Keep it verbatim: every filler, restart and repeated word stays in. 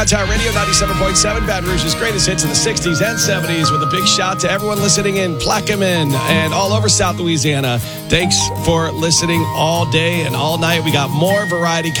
Tower Radio ninety-seven point seven, Baton Rouge's greatest hits in the sixties and seventies, with a big shout to everyone listening in Plaquemine and all over South Louisiana. Thanks for listening all day and all night. We got more variety